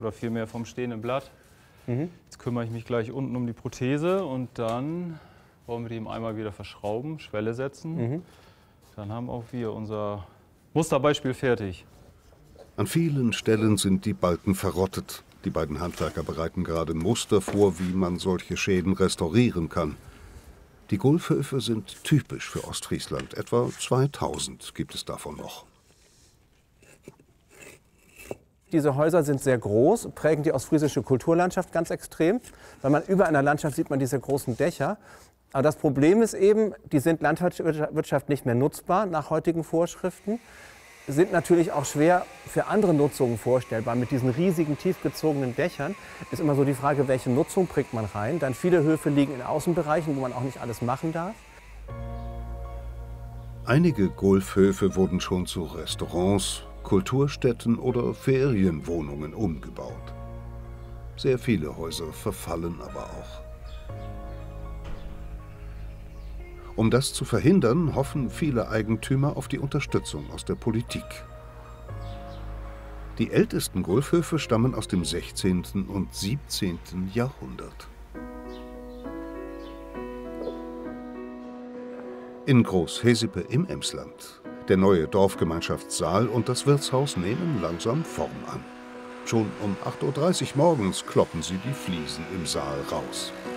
oder vielmehr vom stehenden Blatt. Jetzt kümmere ich mich gleich unten um die Prothese und dann wollen wir die im Eimer wieder verschrauben, Schwelle setzen. Dann haben auch wir unser Musterbeispiel fertig. An vielen Stellen sind die Balken verrottet. Die beiden Handwerker bereiten gerade Muster vor, wie man solche Schäden restaurieren kann. Die Gulfhöfe sind typisch für Ostfriesland. Etwa 2000 gibt es davon noch. Diese Häuser sind sehr groß, prägen die ostfriesische Kulturlandschaft ganz extrem. Weil man über einer Landschaft sieht man diese großen Dächer. Aber das Problem ist eben, die sind Landwirtschaft nicht mehr nutzbar nach heutigen Vorschriften. Sind natürlich auch schwer für andere Nutzungen vorstellbar. Mit diesen riesigen, tiefgezogenen Dächern ist immer so die Frage, welche Nutzung bringt man rein. Dann viele Höfe liegen in Außenbereichen, wo man auch nicht alles machen darf. Einige Gulfhöfe wurden schon zu Restaurants, Kulturstätten oder Ferienwohnungen umgebaut. Sehr viele Häuser verfallen aber auch. Um das zu verhindern, hoffen viele Eigentümer auf die Unterstützung aus der Politik. Die ältesten Gulfhöfe stammen aus dem 16. und 17. Jahrhundert. In Groß-Hesipe im Emsland. Der neue Dorfgemeinschaftssaal und das Wirtshaus nehmen langsam Form an. Schon um 8:30 Uhr morgens kloppen sie die Fliesen im Saal raus.